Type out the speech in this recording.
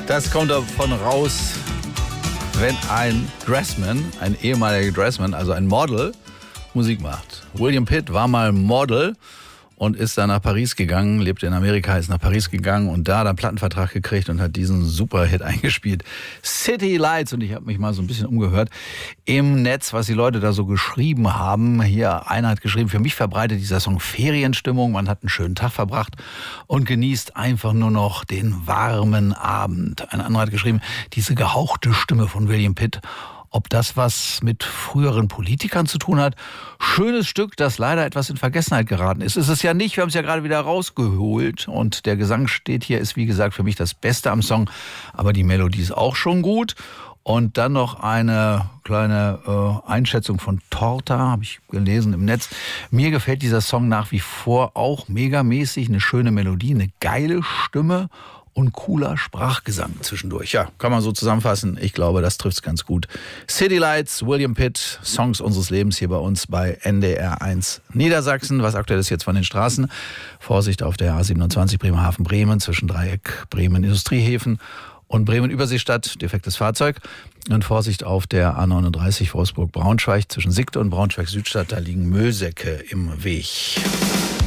Das kommt davon raus, wenn ein Dressman, ein ehemaliger Dressman, also ein Model, Musik macht. William Pitt war mal Model und ist dann nach Paris gegangen, lebte in Amerika, ist nach Paris gegangen und da hat er einen Plattenvertrag gekriegt und hat diesen Superhit eingespielt. City Lights. Und ich habe mich mal so ein bisschen umgehört im Netz, was die Leute da so geschrieben haben. Hier, einer hat geschrieben, für mich verbreitet dieser Song Ferienstimmung. Man hat einen schönen Tag verbracht und genießt einfach nur noch den warmen Abend. Ein anderer hat geschrieben, diese gehauchte Stimme von William Pitt, ob das was mit früheren Politikern zu tun hat? Schönes Stück, das leider etwas in Vergessenheit geraten ist. Ist es ja nicht, wir haben es ja gerade wieder rausgeholt. Und der Gesang steht hier, ist wie gesagt für mich das Beste am Song. Aber die Melodie ist auch schon gut. Und dann noch eine kleine Einschätzung von Torta, habe ich gelesen im Netz. Mir gefällt dieser Song nach wie vor auch megamäßig. Eine schöne Melodie, eine geile Stimme und cooler Sprachgesang zwischendurch. Ja, kann man so zusammenfassen. Ich glaube, das trifft's ganz gut. City Lights, William Pitt, Songs unseres Lebens hier bei uns bei NDR 1 Niedersachsen. Was aktuell ist jetzt von den Straßen? Vorsicht auf der A27 Bremerhaven-Bremen zwischen Dreieck Bremen-Industriehäfen und Bremen-Überseestadt, defektes Fahrzeug. Und Vorsicht auf der A39 Wolfsburg-Braunschweig zwischen Siegte und Braunschweig-Südstadt. Da liegen Müllsäcke im Weg.